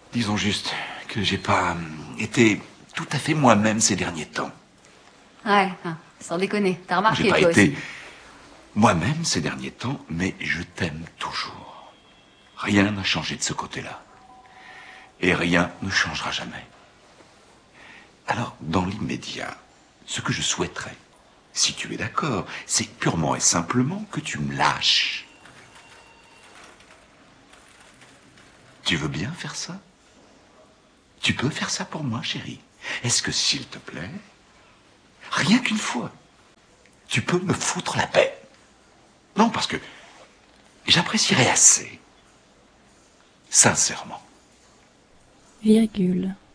Disons juste que j'ai pas été tout à fait moi-même ces derniers temps. Ouais, hein, sans déconner. T'as J'ai remarqué, pas toi été aussi. moi-même ces derniers temps, mais je t'aime toujours. Rien n'a changé de ce côté-là. Et rien ne changera jamais. Alors, dans l'immédiat, ce que je souhaiterais, si tu es d'accord, c'est purement et simplement que tu me lâches. Tu veux bien faire ça? Tu peux faire ça pour moi, chérie? Est-ce que, s'il te plaît, rien qu'une fois, tu peux me foutre la paix? Non, parce que j'apprécierais assez, sincèrement. Virgule.